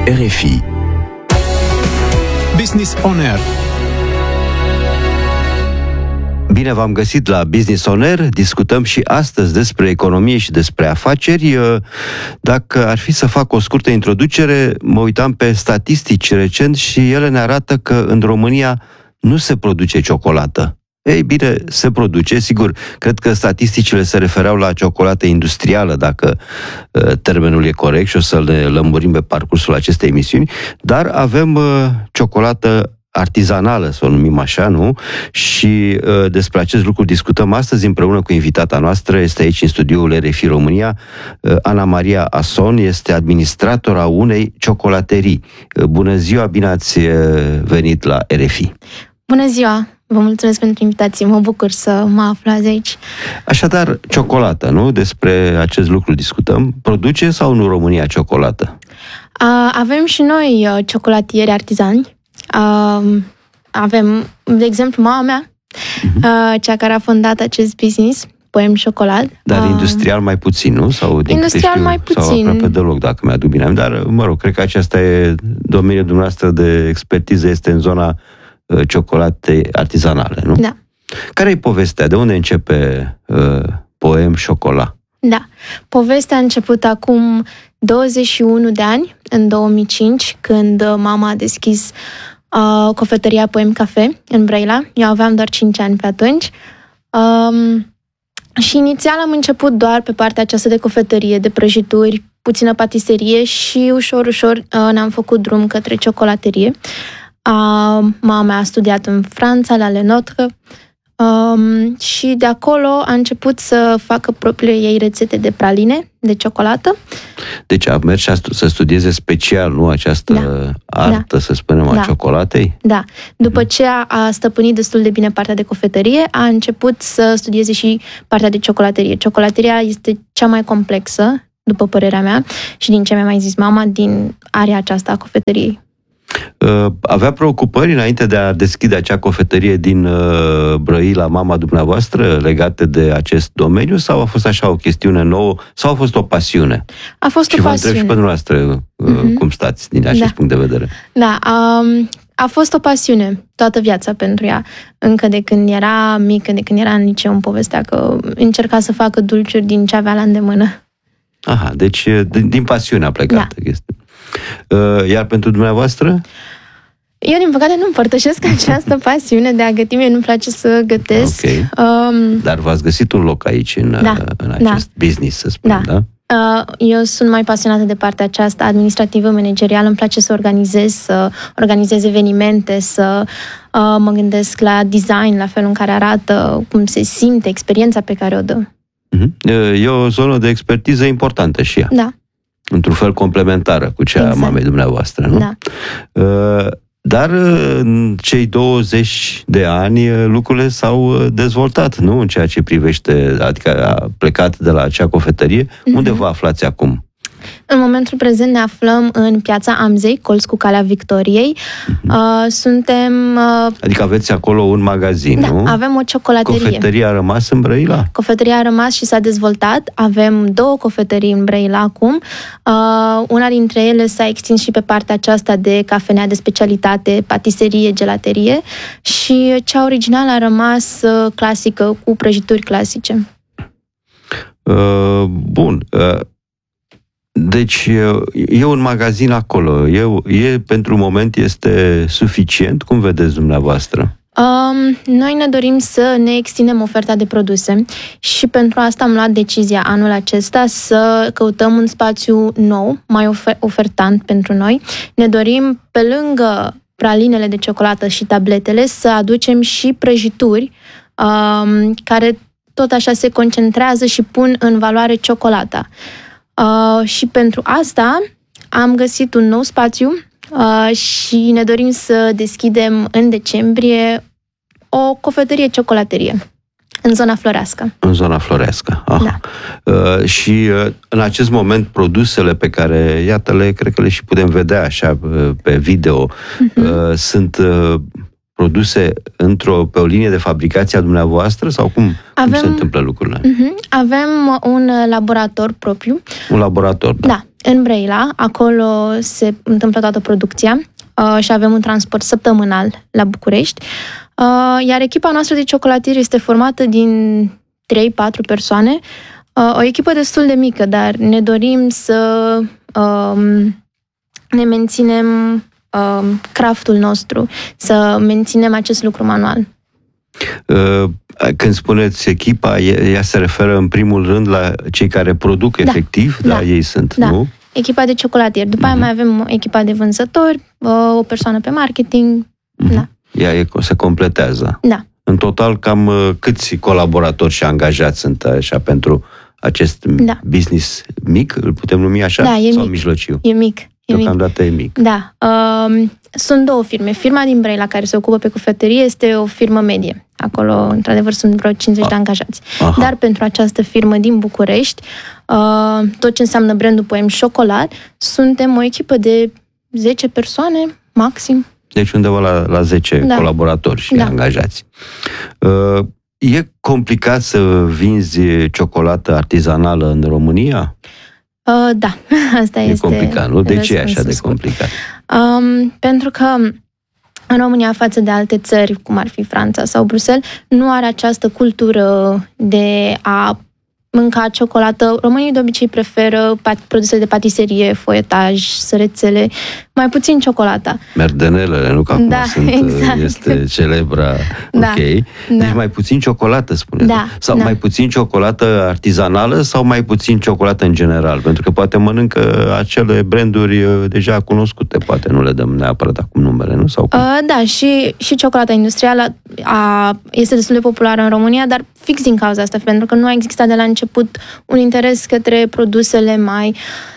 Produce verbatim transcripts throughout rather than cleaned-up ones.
R F I. Business On Air. Bine v-am găsit la Business On Air. Discutăm și astăzi despre economie și despre afaceri. Dacă ar fi să fac o scurtă introducere, mă uitam pe statistici recent și ele ne arată că în România nu se produce ciocolată. Ei bine, se produce, sigur, cred că statisticile se refereau la ciocolată industrială, dacă uh, termenul e corect, și o să le lămurim pe parcursul acestei emisiuni, dar avem uh, ciocolată artizanală, să o numim așa, nu? Și uh, despre acest lucru discutăm astăzi împreună cu invitata noastră. Este aici în studioul R F I România. uh, Ana Maria Ason este administratora unei ciocolaterii. Uh, bună ziua, bine ați venit la R F I. Bună ziua! Vă mulțumesc pentru invitație, mă bucur să mă aflu azi aici. Așadar, ciocolată, nu? Despre acest lucru discutăm. Produce sau nu România ciocolată? Uh, avem și noi uh, ciocolatieri artizani. Uh, avem, de exemplu, mama mea, uh-huh. uh, cea care a fondat acest business, Poem Chocolat. Dar uh, industrial mai puțin, nu? Sau, din industrial știu, mai puțin. Sau aproape deloc, dacă mi-aduc bine. Dar, mă rog, cred că aceasta e domeniul dumneavoastră de expertiză, este în zona uh, ciocolate artizanale, nu? Da. Care-i povestea? De unde începe uh, Poem Chocolat? Da. Povestea a început acum douăzeci și unu de ani, în două mii cinci, când mama a deschis uh, cofetăria Poem Cafe în Brăila. Eu aveam doar cinci ani pe atunci. Um, și inițial am început doar pe partea aceasta de cofetărie, de prăjituri, puțină patiserie și ușor, ușor uh, ne-am făcut drum către ciocolaterie. Uh, mama mea a studiat în Franța, la Le Notre, um, și de acolo a început să facă propriile ei rețete de praline, de ciocolată. Deci a mers să studieze special, nu, această da. artă, da. să spunem, a da. ciocolatei? Da. După ce a stăpânit destul de bine partea de cofetărie, a început să studieze și partea de ciocolaterie. Ciocolateria este cea mai complexă, după părerea mea, și din ce mi-a mai zis mama, din area aceasta a cofetăriei. Avea preocupări înainte de a deschide acea cofetărie din Brăila, mama dumneavoastră, legate de acest domeniu, sau a fost așa o chestiune nouă, sau a fost o pasiune? A fost și o pasiune. Și vă întreb și pe dumneavoastră uh-huh. cum stați din acest da. punct de vedere. Da, um, a fost o pasiune toată viața pentru ea. Încă de când era mică, de când era în liceu, îmi povestea că încerca să facă dulciuri din ce avea la îndemână. Aha, deci din, din pasiune a plecat da. chestia. Iar pentru dumneavoastră? Eu, din păcate, nu împărtășesc această pasiune de a găti. Mie nu-mi place să gătesc. Okay. Um, Dar v-ați găsit un loc aici, în, da, în acest da. business, să spunem, da? da? Eu sunt mai pasionată de partea aceasta administrativă, managerială. Îmi place să organizez, să organizez evenimente, să uh, mă gândesc la design, la felul în care arată, cum se simte, experiența pe care o dă. E o zonă de expertiză importantă și ea. Da. Într-un fel complementară cu cea exact. a mamei dumneavoastră, nu? Da. Dar în cei douăzeci de ani lucrurile s-au dezvoltat, nu? În ceea ce privește, adică a plecat de la acea cofetărie. Mm-hmm. Unde vă aflați acum? În momentul prezent ne aflăm în Piața Amzei, colț cu Calea Victoriei. Uh-huh. Uh, suntem... Uh... Adică aveți acolo un magazin, da, nu? avem o ciocolaterie. Cofetăria a rămas în Brăila? Cofetăria a rămas și s-a dezvoltat. Avem două cofetării în Brăila acum. Uh, una dintre ele s-a extins și pe partea aceasta de cafenea de specialitate, patiserie, gelaterie, și cea originală a rămas uh, clasică, cu prăjituri clasice. Uh, bun. Uh... Deci e un magazin acolo. E, e, pentru moment este suficient? Cum vedeți dumneavoastră? Um, noi ne dorim să ne extindem oferta de produse și pentru asta am luat decizia anul acesta să căutăm un spațiu nou, mai ofer- ofertant pentru noi. Ne dorim, pe lângă pralinele de ciocolată și tabletele, să aducem și prăjituri um, care tot așa se concentrează și pun în valoare ciocolata. Uh, și pentru asta am găsit un nou spațiu uh, și ne dorim să deschidem în decembrie o cofetărie ciocolaterie în zona Florească. În zona Florească. Ah. Da. Uh, și uh, în acest moment produsele pe care, iată-le, cred că le și putem vedea așa uh, pe video, uh-huh. uh, sunt uh, produse într-o, pe o linie de fabricație a dumneavoastră sau cum, avem, cum se întâmplă lucrurile? Uh-huh, avem un laborator propriu. Un laborator, da. Da, în Brăila, acolo se întâmplă toată producția uh, și avem un transport săptămânal la București. Uh, iar echipa noastră de ciocolatieri este formată din trei patru persoane. Uh, o echipă destul de mică, dar ne dorim să uh, ne menținem uh, craftul nostru, să menținem acest lucru manual. Uh, când spuneți echipa, ea se referă în primul rând la cei care produc da, efectiv, da, da, ei sunt, da. nu? Echipa de ciocolatieri. După uh-huh. aia mai avem echipa de vânzători, uh, o persoană pe marketing, uh-huh. da. Ea e, se completează. Da. În total, cam câți colaboratori și angajați sunt așa pentru acest da. business mic, îl putem numi așa? Da, e sau mic. mijlociu? E mic. E Deocamdată mic. e mic. Da. Um, sunt două firme. Firma din Brăila, care se ocupă pe cofetărie, este o firmă medie. Acolo, într-adevăr, sunt vreo cincizeci A. de angajați. Aha. Dar pentru această firmă din București, uh, tot ce înseamnă brandul Poem Chocolat, suntem o echipă de zece persoane, maxim. Deci undeva la, la zece da. colaboratori și da. angajați. Uh, e complicat să vinzi ciocolată artizanală în România? Uh, da, asta e este... E complicat, nu? De ce e așa de complicat? Um, pentru că în România, față de alte țări, cum ar fi Franța sau Bruxelles, nu are această cultură de a mânca ciocolată. Românii de obicei preferă produsele de patiserie, foietaj, sărețele, mai puțin ciocolata. Merdenelele, nu? Că acum da, sunt, exact. este celebra, da, ok. Deci da. mai puțin ciocolată, spuneți. Da, sau da. mai puțin ciocolată artizanală sau mai puțin ciocolată în general? Pentru că poate mănâncă acele branduri deja cunoscute, poate nu le dăm neapărat acum numele, nu? Sau cum? Uh, da, și, și ciocolata industrială a, este destul de populară în România, dar fix din cauza asta, pentru că nu a existat de la început un interes către produsele mai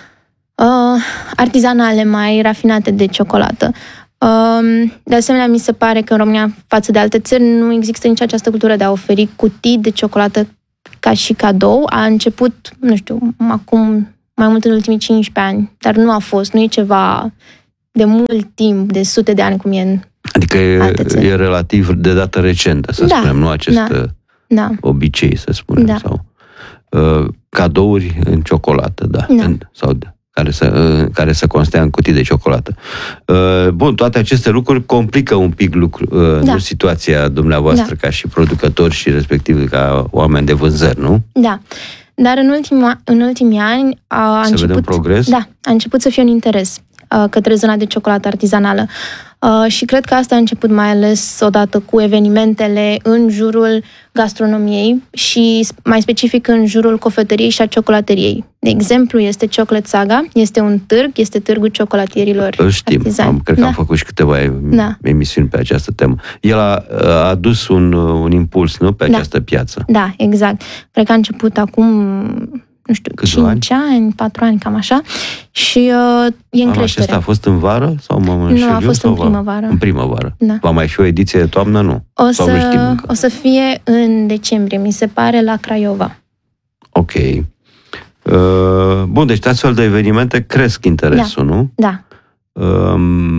uh, artizanale, mai rafinate de ciocolată. Uh, de asemenea, mi se pare că în România, față de alte țări, nu există nici această cultură de a oferi cutii de ciocolată ca și cadou. A început, nu știu, acum mai mult în ultimii cincisprezece ani, dar nu a fost, nu e ceva de mult timp, de sute de ani cum e în Adică e, e relativ de dată recentă, să da, spunem, nu acest da, da. obicei, să spunem, da. sau uh, cadouri în ciocolată, da, da. În, sau de, care, să, uh, care să constea în cutii de ciocolată. Uh, bun, toate aceste lucruri complică un pic lucru, uh, da. nu situația dumneavoastră da. ca și producători și respectiv ca oameni de vânzări, nu? Da. Dar în, ultima, în ultimii ani a să început, vedem progres? Da, a început să fie un interes uh, către zona de ciocolată artizanală. Uh, și cred că asta a început mai ales odată cu evenimentele în jurul gastronomiei și mai specific în jurul cofetăriei și a ciocolateriei. De exemplu, este Chocolate Saga, este un târg, este târgul ciocolatierilor Îl știm, am, cred că da. am făcut și câteva da. emisiuni pe această temă. El a, a adus un, un impuls, nu, pe da. această piață. Da, exact. Cred că a început acum... nu știu, Câțiva cinci ani? ani, patru ani, cam așa, și uh, e în Anul creștere. acesta a fost în vară? Sau mă nu, a fost în primăvară. În primăvară. Da. Va mai fi o ediție de toamnă, nu? O sau să, nu știm încă? o să fie în decembrie, mi se pare, la Craiova. Ok. Uh, bun, deci astfel de evenimente cresc interesul, da. nu? Da. Uh,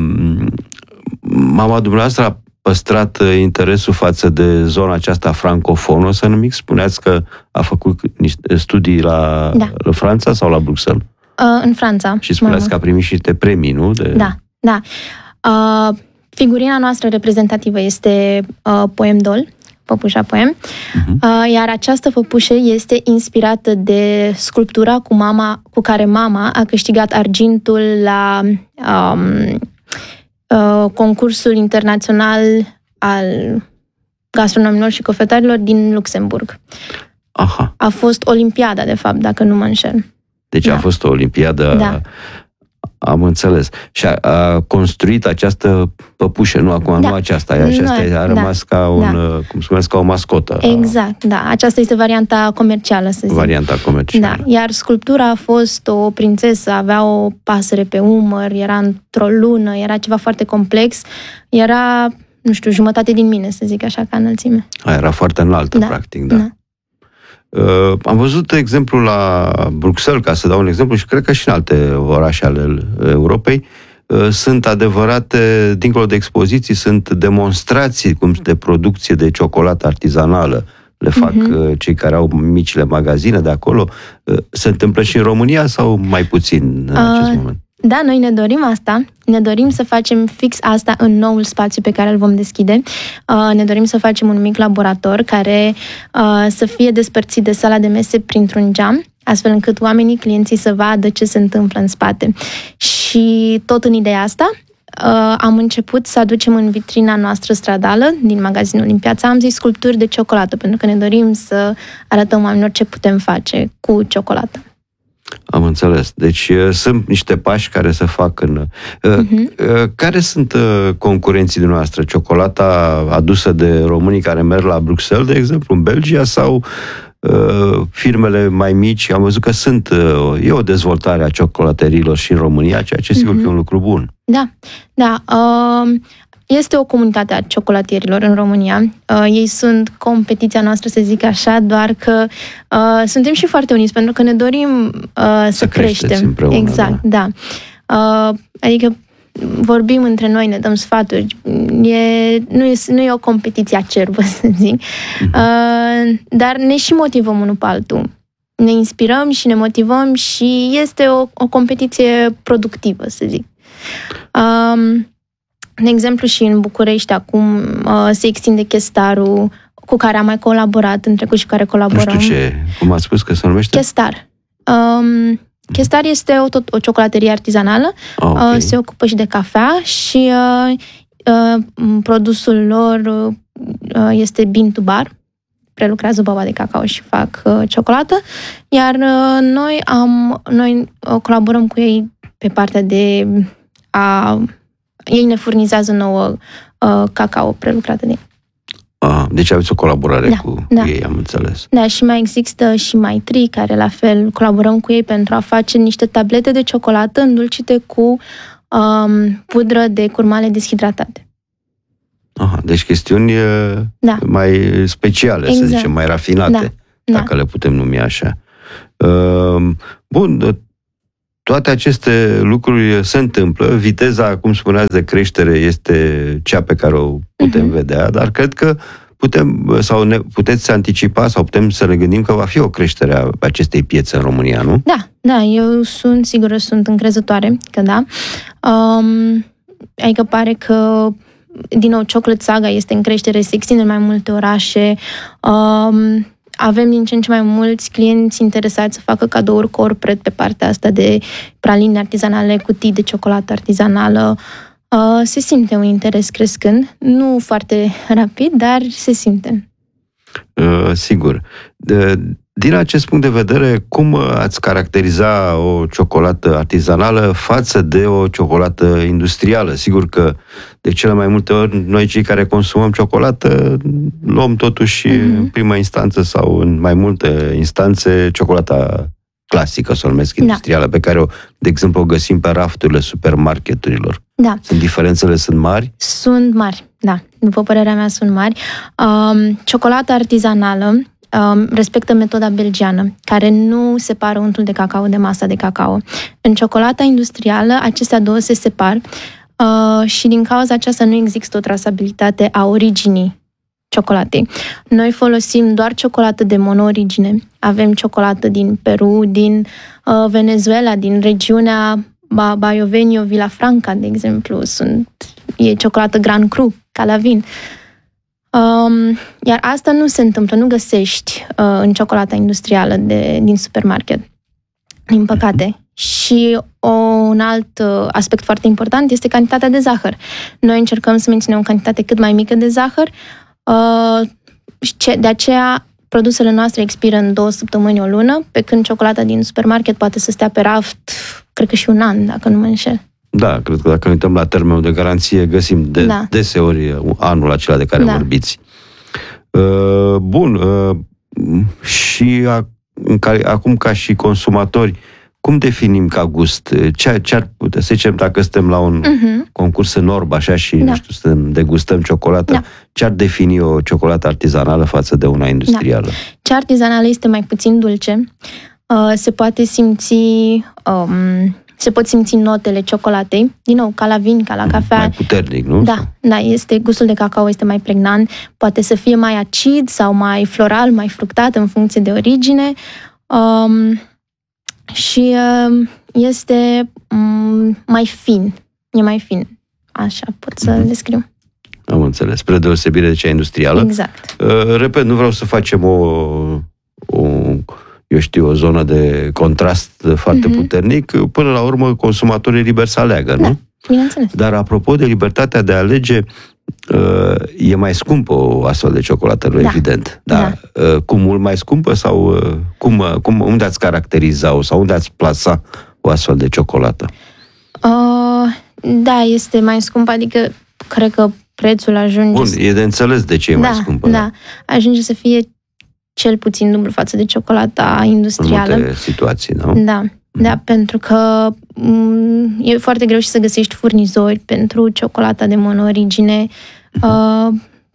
mama dumneavoastră a păstrat interesul față de zona aceasta francofonă, să numic? Spuneați că a făcut niște studii la, da. la Franța sau la Bruxelles? Uh, în Franța. Și spuneați că a primit și niște premii, nu? De... Da, da. Uh, figurina noastră reprezentativă este uh, Poem Doll, păpușa Poem, uh-huh. uh, iar această păpușă este inspirată de sculptura cu, mama, cu care mama a câștigat argintul la... Um, Uh, concursul internațional al gastronomilor și cofetarilor din Luxemburg. Aha. A fost olimpiada, de fapt, dacă nu mă înșel. Deci da. a fost o olimpiadă, da. am înțeles. Și a, a construit această păpușă, nu acum, da. nu aceasta, aceasta nu, a rămas da. ca un, da. cum spuneți, ca o mascotă. Exact, da. Aceasta este varianta comercială, să zic. Varianta comercială. Da. Iar sculptura a fost o prințesă, avea o pasăre pe umăr, era într-o lună, era ceva foarte complex, era, nu știu, jumătate din mine, să zic așa, ca înălțime. A, era foarte înaltă, da. practic, da. da. Uh, am văzut exemplu la Bruxelles, ca să dau un exemplu, și cred că și în alte orașe ale Europei, sunt adevărate, dincolo de expoziții, sunt demonstrații cum de producție de ciocolată artizanală. Le fac uh-huh. cei care au micile magazine de acolo. Se întâmplă și în România sau mai puțin în acest uh, moment? Da, noi ne dorim asta. Ne dorim să facem fix asta în noul spațiu pe care îl vom deschide. Uh, ne dorim să facem un mic laborator care uh, să fie despărțit de sala de mese printr-un geam, astfel încât oamenii, clienții să vadă ce se întâmplă în spate. Și tot în ideea asta, uh, am început să aducem în vitrina noastră stradală, din magazinul din piață, am zis sculpturi de ciocolată, pentru că ne dorim să arătăm oamenilor ce putem face cu ciocolată. Am înțeles. Deci sunt niște pași care se fac în... Uh-huh. Care sunt concurenții noastre? Ciocolata adusă de românii care merg la Bruxelles, de exemplu, în Belgia, sau uh, firmele mai mici? Am văzut că sunt... Uh, e o dezvoltare a ciocolăteriilor și în România, ceea ce sigur uh-huh. că e un lucru bun. Da, da. Uh... Este o comunitate a ciocolatierilor în România. Uh, ei sunt competiția noastră, să zic așa, doar că uh, suntem și foarte uniți, pentru că ne dorim uh, să, să creștem. Împreună, exact, da. da. Uh, adică vorbim între noi, ne dăm sfaturi. E, nu, e, nu e o competiție acerbă, să zic. Uh, dar ne și motivăm unul pe altul. Ne inspirăm și ne motivăm și este o, o competiție productivă, să zic. Uh, De exemplu, și în București acum uh, se extinde Chestarul, cu care am mai colaborat în trecut și cu care colaborăm. Nu știu ce, cum ați spus că se numește? Chestar. Um, Chestar este o, tot, o ciocolaterie artizanală, oh, okay. uh, se ocupă și de cafea și uh, uh, produsul lor uh, este bean to bar, prelucrează baba de cacao și fac uh, ciocolată, iar uh, noi, am, noi uh, colaborăm cu ei pe partea de a... Ei ne furnizează nouă uh, cacao prelucrată de ei. Ah, deci aveți o colaborare da, cu, da. cu ei, am înțeles. Da, și mai există și Maitri, care la fel colaborăm cu ei pentru a face niște tablete de ciocolată îndulcite cu um, pudră de curmale deshidratate. Aha, deci chestiuni da. mai speciale, exact. Să zicem, mai rafinate, da, dacă da. le putem numi așa. Uh, bun, toate aceste lucruri se întâmplă, viteza, cum spuneați, de creștere este cea pe care o putem uh-huh. vedea, dar cred că putem, sau ne, puteți anticipa, sau putem să ne gândim că va fi o creștere a acestei piețe în România, nu? Da, da, eu sunt sigură, sunt încrezătoare că da. Um, adică pare că, din nou, Chocolate Saga este în creștere, se extinde în mai multe orașe, um, avem din ce în ce mai mulți clienți interesați să facă cadouri corporate pe partea asta de praline artizanale, cutii de ciocolată artizanală. Uh, se simte un interes crescând, nu foarte rapid, dar se simte. Uh, sigur. De, din acest punct de vedere, cum ați caracteriza o ciocolată artizanală față de o ciocolată industrială? Sigur că de cele mai multe ori noi cei care consumăm ciocolată luăm totuși mm-hmm. în prima instanță sau în mai multe instanțe ciocolata clasică, să o numesc industrială, da. Pe care, o, de exemplu, o găsim pe rafturile supermarketurilor. Da. Sunt diferențele sunt mari? Sunt mari, da. După părerea mea sunt mari. Um, ciocolata artizanală um, respectă metoda belgiană, care nu separă untul de cacao de masa de cacao. În ciocolata industrială, acestea două se separă uh, și din cauza aceasta nu există o trasabilitate a originii ciocolatei. Noi folosim doar ciocolată de monoorigine. Avem ciocolată din Peru, din uh, Venezuela, din regiunea Baiovenio, Villafranca, de exemplu. Sunt, e ciocolată Gran Cru, Calavin. Um, iar asta nu se întâmplă, nu găsești uh, în ciocolata industrială de, din supermarket, din păcate. Și o, un alt uh, aspect foarte important este cantitatea de zahăr. Noi încercăm să menținem o cantitate cât mai mică de zahăr. Uh, de aceea, produsele noastre expiră în două săptămâni, o lună, pe când ciocolata din supermarket poate să stea pe raft, cred că și un an, dacă nu mă înșel. Da, cred că dacă ne uităm la termenul de garanție, găsim de, da. deseori anul acela de care da. vorbiți. Uh, bun, uh, și a, acum ca și consumatori, cum definim ca gust? Ce, ce ar putea, să zicem, dacă suntem la un uh-huh. concurs enorm, așa, și, da. nu știu, suntem, degustăm ciocolată, da. ce ar defini o ciocolată artizanală față de una industrială? Da. Cea artizanală este mai puțin dulce, uh, se poate simți um, se pot simți notele ciocolatei, din nou, ca la vin, ca la cafea. Mai puternic, nu? Da, da, este, gustul de cacao este mai pregnant, poate să fie mai acid sau mai floral, mai fructat în funcție de origine. Um, și um, este um, mai fin, e mai fin. Așa pot să-l descriu. Am înțeles, spre deosebire de cea industrială. Exact. Uh, repet, nu vreau să facem o, o, eu știu, o zonă de contrast foarte mm-hmm. puternic. Până la urmă, consumatorii liber să aleagă, da, nu? Bineînțeles. Dar apropo de libertatea de a alege, uh, e mai scumpă o astfel de ciocolată, nu? Da. Evident. Da. Da. Uh, cum mult mai scumpă sau uh, cum, cum, unde ați caracteriza-o sau unde ați plasa o astfel de ciocolată? Uh, da, este mai scump, adică cred că prețul ajunge... Bun, e de înțeles de ce e da, mai scumpă. Da, ajunge să fie cel puțin dublu față de ciocolata industrială. În multe situații, nu? Da, da, pentru că m- e foarte greu și să găsești furnizori pentru ciocolata de monoorigine. Uh,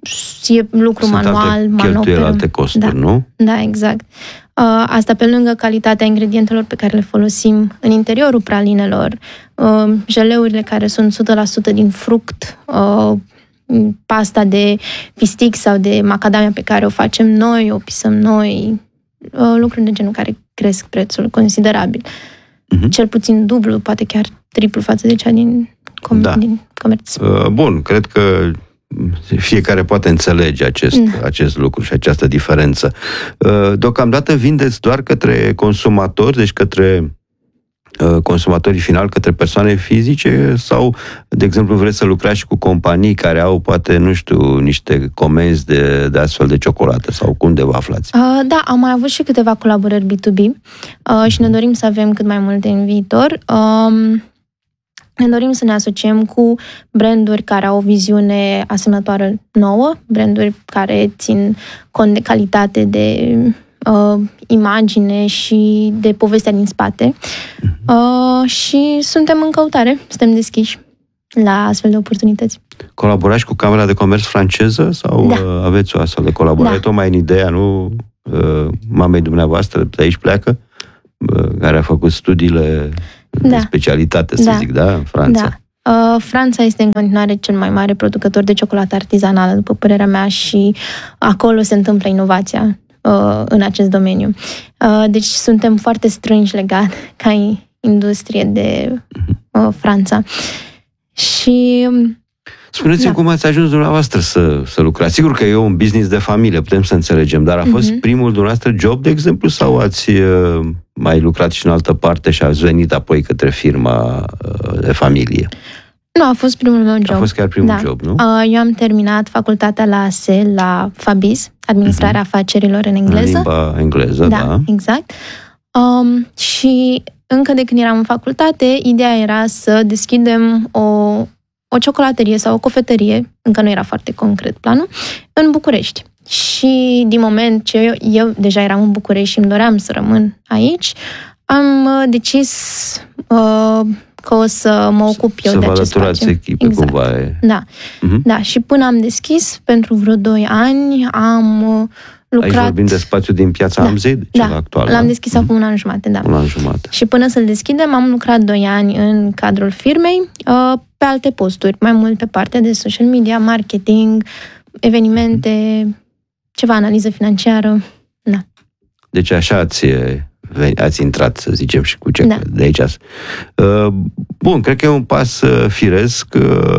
e lucru Sunt manual, alte manoperă. cheltuieli, alte costuri, da. nu? Da, exact. Uh, asta pe lângă calitatea ingredientelor pe care le folosim în interiorul pralinelor, uh, jeleurile care sunt o sută la sută din fruct, uh, pasta de pistic sau de macadamia pe care o facem noi, o pisăm noi, uh, lucruri de genul care cresc prețul considerabil. Uh-huh. Cel puțin dublu, poate chiar triplu față de cea din, com- da. din comerț. Uh, bun, cred că fiecare poate înțelege acest, Da. acest lucru și această diferență. Deocamdată vindeți doar către consumatori, deci către consumatorii finali, către persoane fizice sau, de exemplu, vreți să lucrați și cu companii care au, poate, nu știu, niște comenzi de, de astfel de ciocolată sau cum de vă aflați? Uh, da, am mai avut și câteva colaborări B doi B uh, și ne dorim să avem cât mai multe în viitor. Um, Ne dorim să ne asociem cu branduri care au o viziune asemănătoare nouă, branduri care țin cont de calitate, de uh, imagine și de povestea din spate. Uh, și suntem în căutare, suntem deschiși la astfel de oportunități. Colaborați cu Camera de Comerț franceză sau da. aveți o astfel de colaborare? Da. Tocmai în ideea, nu, mamei dumneavoastră, de aici pleacă, care a făcut studiile de da. specialitate, să da. zic, da, în Franța. Da. Uh, Franța este în continuare cel mai mare producător de ciocolată artizanală, după părerea mea, și acolo se întâmplă inovația uh, în acest domeniu. Uh, deci suntem foarte strânși legat ca industrie de uh, Franța. Și... Spuneți-mi da. cum ați ajuns dumneavoastră să, să lucrați. Sigur că e un business de familie, putem să înțelegem, dar a fost mm-hmm. primul dumneavoastră job, de exemplu, sau ați uh, mai lucrat și în altă parte și ați venit apoi către firma uh, de familie? Nu, a fost primul meu job. A fost chiar primul da. job, nu? Uh, eu am terminat facultatea la A S E, la FABIS, Administrarea mm-hmm. Afacerilor în engleză. În limba engleză, da. Da, exact. Um, și încă de când eram în facultate, ideea era să deschidem o o ciocolaterie sau o cofetărie, încă nu era foarte concret planul, în București. Și din moment ce eu, eu deja eram în București și îmi doream să rămân aici, am decis uh, că o să mă ocup eu să de acest spațiu. Să vă echipă exact. cumva. E... Da. Uh-huh. da. Și până am deschis, pentru vreo doi ani, am lucrat... Aici vorbim de spațiu din Piața da. Amzei, de cel da. actual. L-am deschis uh-huh. acum un an jumate, da. Un an jumate. Și până să-l deschidem, am lucrat doi ani în cadrul firmei, uh, pe alte posturi, mai mult pe partea de social media, marketing, evenimente, ceva analiză financiară. Da. Deci așa ați, ați intrat, să zicem, și cu ce da. de aici. Bun, cred că e un pas firesc.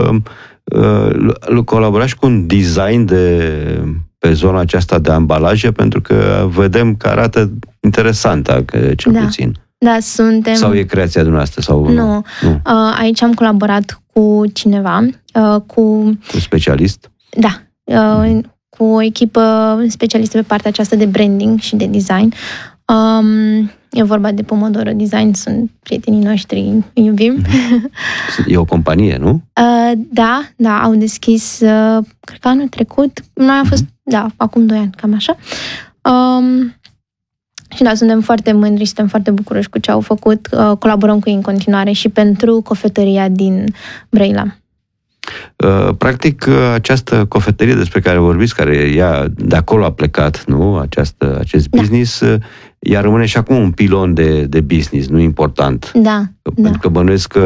Colaborați cu un design de, pe zona aceasta de ambalaje, pentru că vedem că arată interesant, cel da. puțin. Da, suntem... Sau e creația dumneavoastră? Sau nu. nu. Aici am colaborat cu cineva, cu... Un specialist? Da. Cu o echipă specialistă pe partea aceasta de branding și de design. Um, e vorba de Pomodoro Design, sunt prietenii noștri, îi iubim. E o companie, nu? Uh, da, da, au deschis, uh, cred că anul trecut, noi am fost, da, acum doi ani, cam așa. Um, și da, suntem foarte mândri, suntem foarte bucuroși cu ce au făcut, uh, colaborăm cu ei în continuare și pentru cofetăria din Brăila. Practic, această cofetărie despre care vorbiți, care ea de acolo a plecat, nu? Această, acest business, da. Iar rămâne și acum un pilon de, de business, nu important. Da, Pentru da. că bănuiesc că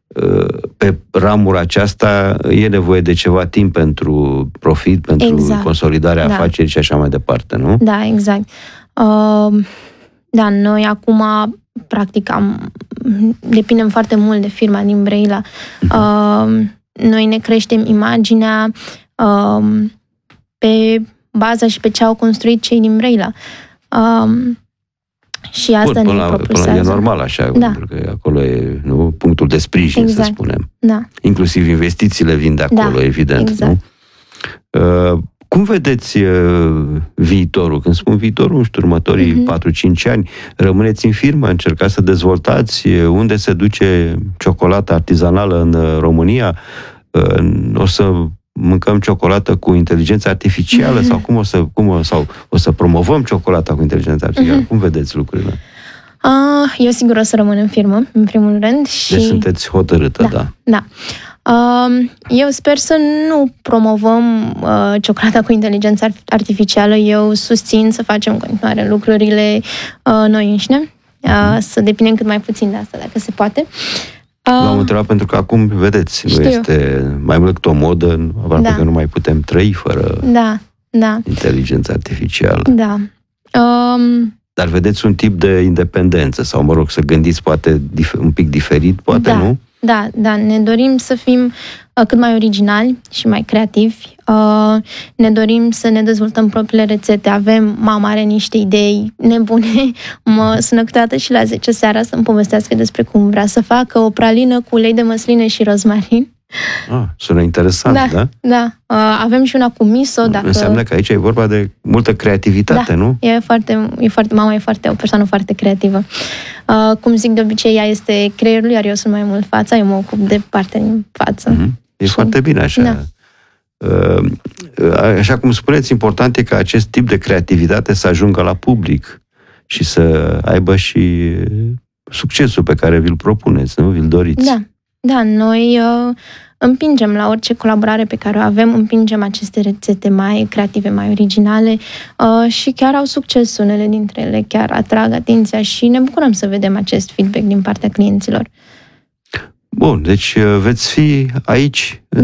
pe ramura aceasta e nevoie de ceva timp pentru profit, pentru Exact. consolidarea Da. afacerii și așa mai departe, nu? Da, exact. Uh, da, noi acum, practic, am, depindem foarte mult de firma din Brăila. Uh, noi ne creștem imaginea uh, pe baza și pe ce au construit cei din Brăila. Uh, și asta Bun, ne până la, propulsează. până la, e normal așa, Da. pentru că acolo e, nu, punctul de sprijin, Exact. să spunem. Da. Inclusiv investițiile vin de acolo, Da, evident. exact. Nu? Uh, cum vedeți uh, viitorul? Când spun viitorul, nu știu, următorii Mhm. patru-cinci ani, rămâneți în firmă, încercați să dezvoltați? Unde se duce ciocolata artizanală în uh, România? Uh, o să mâncăm ciocolată cu inteligență artificială sau cum o să, cum o, sau o să promovăm ciocolata cu inteligență artificială? Mhm. Cum vedeți lucrurile? Uh, eu sigur o să rămân în firmă, în primul rând. Și... Deci sunteți hotărâtă, da. Da. Da. Uh, eu sper să nu promovăm uh, ciocolata cu inteligență artificială. Eu susțin să facem în continuare lucrurile uh, noi înșine, uh, să depindem cât mai puțin de asta, dacă se poate. V-am Uh, întrebat pentru că acum, vedeți, nu Știu. este mai mult decât o modă, aproape Da. că nu mai putem trăi fără da, da, inteligența artificială. da. Um, Dar vedeți un tip de independență sau, mă rog, să gândiți poate dif- un pic diferit, poate, da, nu? Da, da, ne dorim să fim uh, cât mai originali și mai creativi. Uh, ne dorim să ne dezvoltăm propriile rețete. Avem, mama are niște idei nebune. Mă sună câteodată și la zece seara să-mi povestească despre cum vrea să facă o pralină cu ulei de măsline și rozmarin. Ah, sună interesant, da? Da, da. Uh, avem și una cu miso. Dacă... Înseamnă că aici e vorba de multă creativitate, Da. nu? E foarte, e foarte, mama e foarte, o persoană foarte creativă. Uh, cum zic de obicei, ea este creierul, iar eu sunt mai mult fața, eu mă ocup de partea din față. Mhm. E Și- foarte bine așa. Da. Uh, Așa cum spuneți, important e ca acest tip de creativitate să ajungă la public și să aibă și succesul pe care vi-l propuneți, nu? Vi-l doriți. Da, da, noi uh, împingem la orice colaborare pe care o avem, împingem aceste rețete mai creative, mai originale uh, și chiar au succes unele dintre ele, chiar atrag atenția și ne bucurăm să vedem acest feedback din partea clienților. Bun, deci veți fi aici